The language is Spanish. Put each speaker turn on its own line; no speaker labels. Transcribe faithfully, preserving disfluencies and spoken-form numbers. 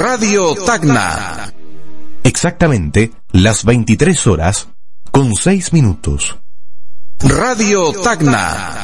Radio Tacna.
Exactamente las veintitrés horas con seis minutos.
Radio Tacna.